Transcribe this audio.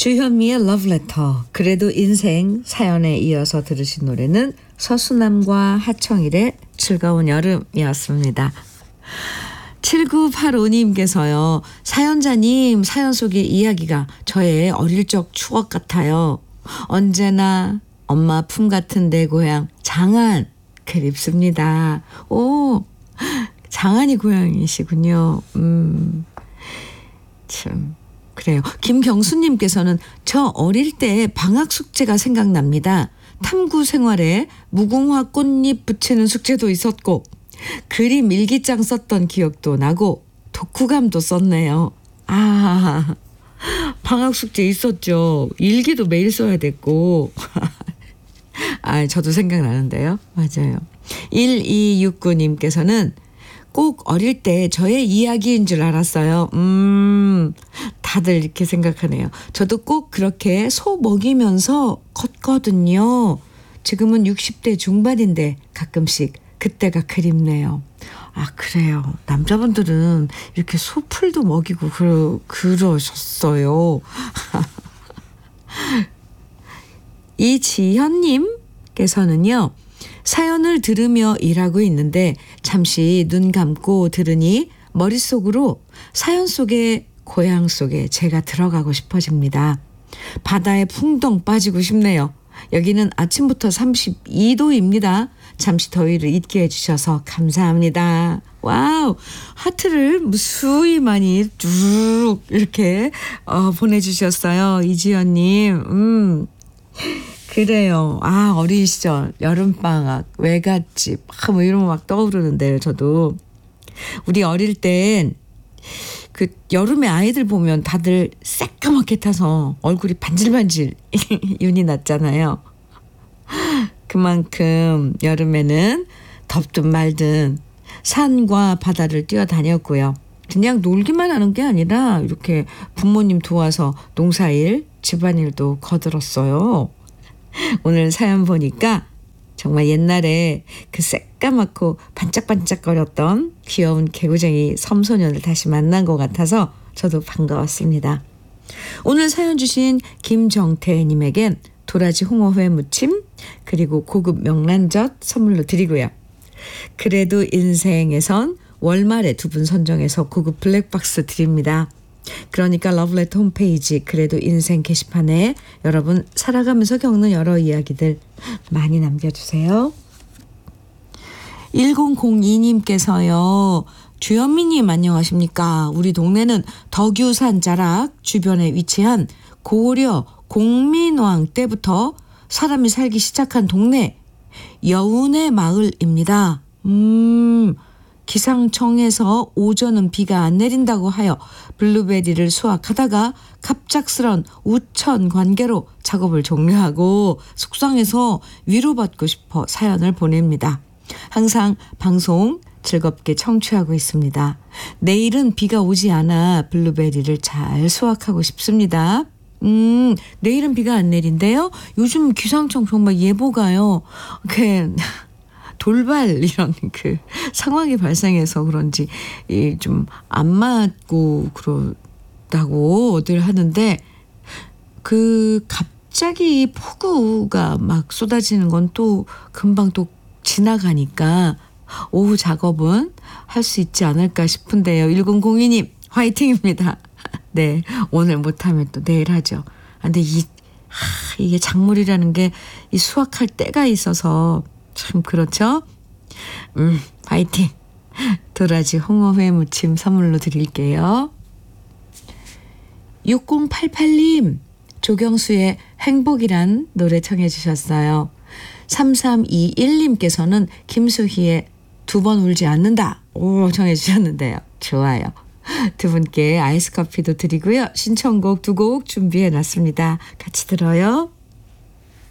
주현미의 러브레터 그래도 인생 사연에 이어서 들으신 노래는 서수남과 하청일의 즐거운 여름이었습니다. 7985님께서요. 사연자님 사연 속의 이야기가 저의 어릴 적 추억 같아요. 언제나 엄마 품 같은 내 고향 장안 그립습니다. 오, 장안이 고향이시군요. 참 그래요. 김경수님께서는 저 어릴 때 방학 숙제가 생각납니다. 탐구 생활에 무궁화 꽃잎 붙이는 숙제도 있었고 그림 일기장 썼던 기억도 나고 독후감도 썼네요. 아, 방학 숙제 있었죠. 일기도 매일 써야 됐고. 아, 저도 생각나는데요. 맞아요. 1269님께서는 꼭 어릴 때 저의 이야기인 줄 알았어요. 다들 이렇게 생각하네요. 저도 꼭 그렇게 소 먹이면서 컸거든요. 지금은 60대 중반인데 가끔씩 그때가 그립네요. 아, 그래요. 남자분들은 이렇게 소풀도 먹이고 그러셨어요. 이지현님께서는요. 사연을 들으며 일하고 있는데 잠시 눈 감고 들으니 머릿속으로 사연 속에 고향 속에 제가 들어가고 싶어집니다. 바다에 풍덩 빠지고 싶네요. 여기는 아침부터 32도입니다. 잠시 더위를 잊게 해주셔서 감사합니다. 와우, 하트를 무수히 많이 쭉 이렇게 보내주셨어요. 이지연님. 그래요. 아, 어린 시절 여름방학 외갓집 뭐 이런 거 막 떠오르는데요. 저도 우리 어릴 땐 그 여름에 아이들 보면 다들 새까맣게 타서 얼굴이 반질반질 윤이 났잖아요. 그만큼 여름에는 덥든 말든 산과 바다를 뛰어다녔고요. 그냥 놀기만 하는 게 아니라 이렇게 부모님 도와서 농사일, 집안일도 거들었어요. 오늘 사연 보니까 정말 옛날에 그 새까맣고 반짝반짝거렸던 귀여운 개구쟁이 섬소년을 다시 만난 것 같아서 저도 반가웠습니다. 오늘 사연 주신 김정태님에겐 도라지 홍어회 무침 그리고 고급 명란젓 선물로 드리고요. 그래도 인생에선 월말에 두 분 선정해서 고급 블랙박스 드립니다. 그러니까 러브레터 홈페이지 그래도 인생 게시판에 여러분 살아가면서 겪는 여러 이야기들 많이 남겨주세요. 1002님께서요. 주현미님 안녕하십니까. 우리 동네는 덕유산 자락 주변에 위치한 고려 공민왕 때부터 사람이 살기 시작한 동네 여운의 마을입니다. 기상청에서 오전은 비가 안 내린다고 하여 블루베리를 수확하다가 갑작스런 우천 관계로 작업을 종료하고 속상해서 위로받고 싶어 사연을 보냅니다. 항상 방송 즐겁게 청취하고 있습니다. 내일은 비가 오지 않아 블루베리를 잘 수확하고 싶습니다. 내일은 비가 안 내린대요? 요즘 기상청 정말 예보가요. 돌발 이런 그 상황이 발생해서 그런지 좀 안 맞고 그러다고들 하는데 그 갑자기 폭우가 막 쏟아지는 건 또 금방 또 지나가니까 오후 작업은 할 수 있지 않을까 싶은데요. 1002님 화이팅입니다. 네, 오늘 못하면 또 내일 하죠. 근데 이게 작물이라는 게 이 수확할 때가 있어서 참 그렇죠. 파이팅. 도라지 홍어회 무침 선물로 드릴게요. 6088님 조경수의 행복이란 노래 청해 주셨어요. 3321님께서는 김수희의 두 번 울지 않는다 청해 주셨는데요. 좋아요. 두 분께 아이스 커피도 드리고요. 신청곡 두 곡 준비해 놨습니다. 같이 들어요.